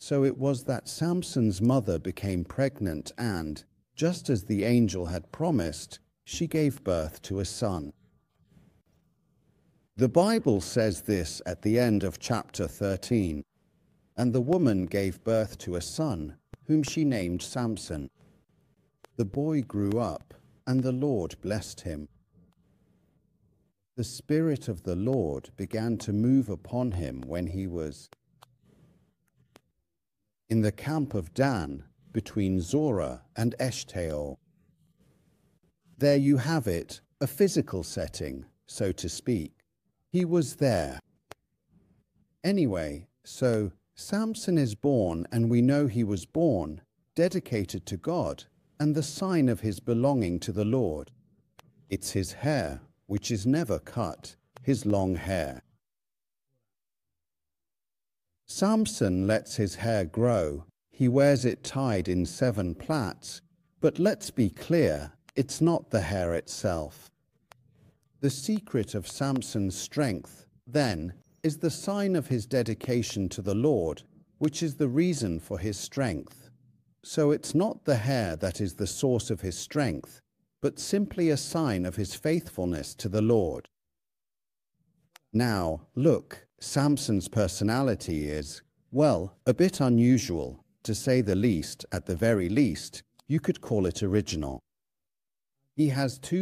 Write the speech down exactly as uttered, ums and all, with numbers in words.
So it was that Samson's mother became pregnant and, just as the angel had promised, she gave birth to a son. The Bible says this at the end of chapter thirteen. And the woman gave birth to a son, whom she named Samson. The boy grew up, and the Lord blessed him. The Spirit of the Lord began to move upon him when he was in the camp of Dan, between Zorah and Eshtaol. There you have it, a physical setting, so to speak. He was there. Anyway, so Samson is born, and we know he was born, dedicated to God, and the sign of his belonging to the Lord. It's his hair, which is never cut, his long hair. Samson lets his hair grow. He wears it tied in seven plaits, but let's be clear, it's not the hair itself. The secret of Samson's strength, then, is the sign of his dedication to the Lord, which is the reason for his strength. So it's not the hair that is the source of his strength, but simply a sign of his faithfulness to the Lord. Now, look, Samson's personality is, well, a bit unusual, to say the least. At the very least, you could call it original. He has two